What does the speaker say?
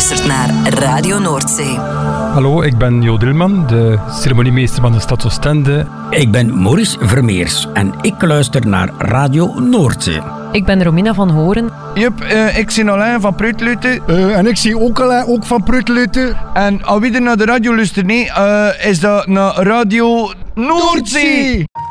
luistert naar Radio Noordzee. Hallo, ik ben Jo Dilman, de ceremoniemeester van de stad Oostende. Ik ben Maurice Vermeers en ik luister naar Radio Noordzee. Ik ben Romina van Horen. Jup, ik zie Alain van Prutluten. En ik zie ook Alain, ook van Prutluten. En als wie er naar de radio luistert, is dat naar Radio Noordzee.